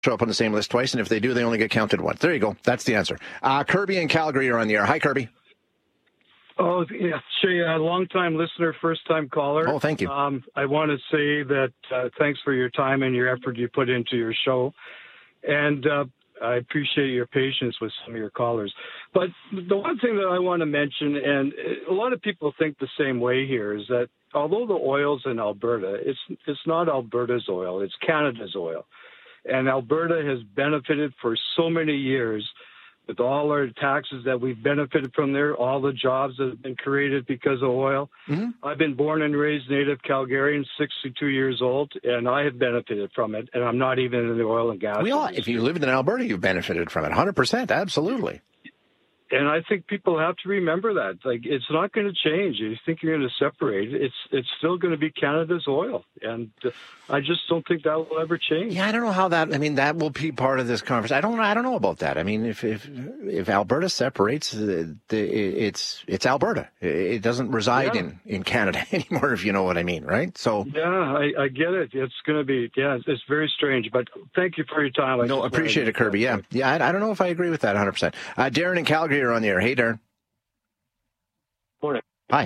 show up on the same list twice, and if they do, they only get counted once. There you go. That's the answer. Kirby in Calgary, you're on the air. Hi, Kirby. Oh, yeah. Shay, long-time listener, first-time caller. Oh, thank you. I want to say that thanks for your time and your effort you put into your show. And I appreciate your patience with some of your callers. But the one thing that I want to mention, and a lot of people think the same way here, is that although the oil's in Alberta, it's not Alberta's oil, it's Canada's oil. And Alberta has benefited for so many years with all our taxes that we've benefited from there, all the jobs that have been created because of oil. Mm-hmm. I've been born and raised native Calgarian, 62 years old, and I have benefited from it, and I'm not even in the oil and gas industry. If you live in Alberta, you've benefited from it, 100%, absolutely. And I think people have to remember that. Like, it's not going to change. You think you're going to separate it, it's still going to be Canada's oil. And I just don't think that will ever change. Yeah, I don't know how that, that will be part of this conversation. I don't know about that. I mean, if Alberta separates, it's Alberta. It doesn't reside in Canada anymore, if you know what I mean, right? So yeah, I get it. It's going to be, it's very strange. But thank you for your time. No, appreciate it, Kirby. Yeah, I don't know if I agree with that 100%. Darren in Calgary, you're on the air. Hey, Darren. Morning. Hi.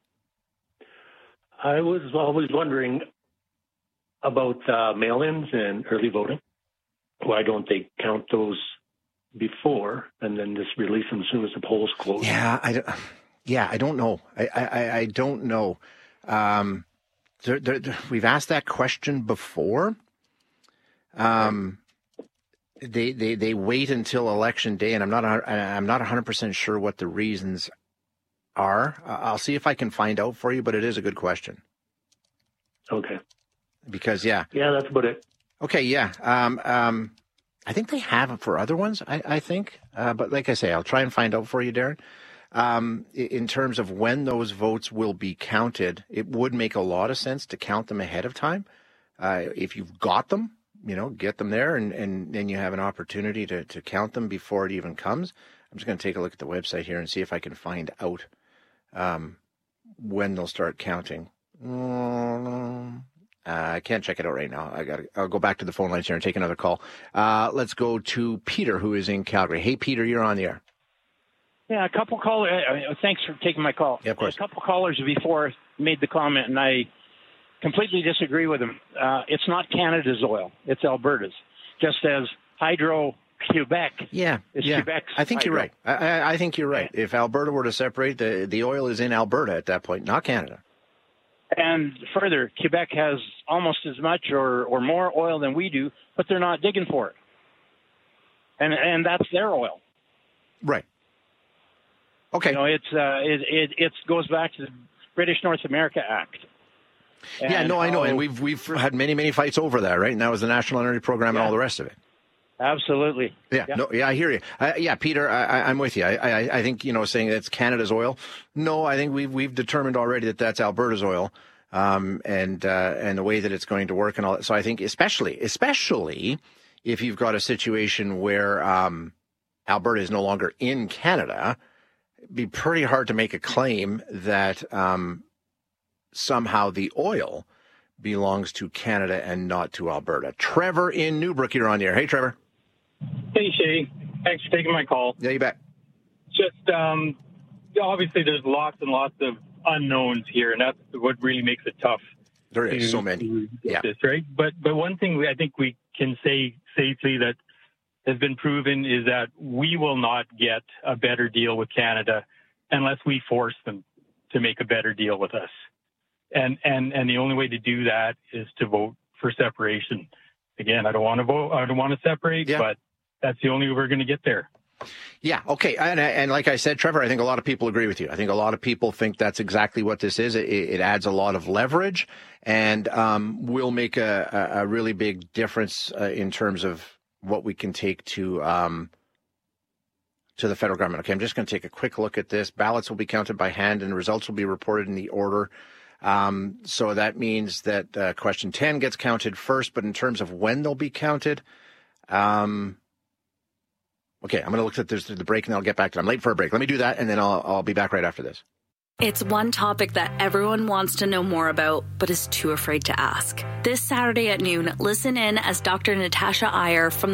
I was always wondering about mail-ins and early voting. Why don't they count those before and then just release them as soon as the polls close? Yeah, I don't know. I don't know. We've asked that question before. They wait until election day, and I'm not 100% sure what the reasons are. I'll see if I can find out for you, but it is a good question. Okay. Because that's about it. Okay, yeah. I think they have it for other ones. I think, but like I say, I'll try and find out for you, Darren. In terms of when those votes will be counted, it would make a lot of sense to count them ahead of time. If you've got them, get them there, and then you have an opportunity to count them before it even comes. I'm just going to take a look at the website here and see if I can find out when they'll start counting. I can't check it out right now. I'll go back to the phone lines here and take another call. Let's go to Peter, who is in Calgary. Hey, Peter, you're on the air. Yeah, a couple callers. Thanks for taking my call. Yeah, of course. A couple callers before made the comment, and I completely disagree with them. It's not Canada's oil; it's Alberta's. Just as Hydro-Quebec is Quebec's. I think hydro. you're right. I think you're right. If Alberta were to separate, the oil is in Alberta at that point, not Canada. And further, Quebec has almost as much or more oil than we do, but they're not digging for it. And that's their oil. Right. Okay. It goes back to the British North America Act. And I know, and we've had many fights over that, right? And that was the National Energy Program and all the rest of it. Absolutely. I hear you. Peter, I'm with you. I think saying it's Canada's oil. No, I think we've determined already that that's Alberta's oil, and the way that it's going to work and all that. So I think especially if you've got a situation where Alberta is no longer in Canada, it'd be pretty hard to make a claim that somehow the oil belongs to Canada and not to Alberta. Trevor in Newbrook, you're on the air. Hey, Trevor. Hey, Shay. Thanks for taking my call. Yeah, you bet. Just, obviously there's lots and lots of unknowns here, and that's what really makes it tough. There is so many. This, right? But one thing I think we can say safely that has been proven is that we will not get a better deal with Canada unless we force them to make a better deal with us. And the only way to do that is to vote for separation. Again, I don't want to vote. I don't want to separate, but that's the only way we're going to get there. Yeah. Okay. And like I said, Trevor, I think a lot of people agree with you. I think a lot of people think that's exactly what this is. It adds a lot of leverage and will make a really big difference in terms of what we can take to the federal government. Okay. I'm just going to take a quick look at this. Ballots will be counted by hand and results will be reported in the order. So that means that question 10 gets counted first, but in terms of when they'll be counted, okay, I'm going to look at this through the break and then I'll get back to it. I'm late for a break. Let me do that and then I'll be back right after this. It's one topic that everyone wants to know more about, but is too afraid to ask. This Saturday at noon, listen in as Dr. Natasha Iyer from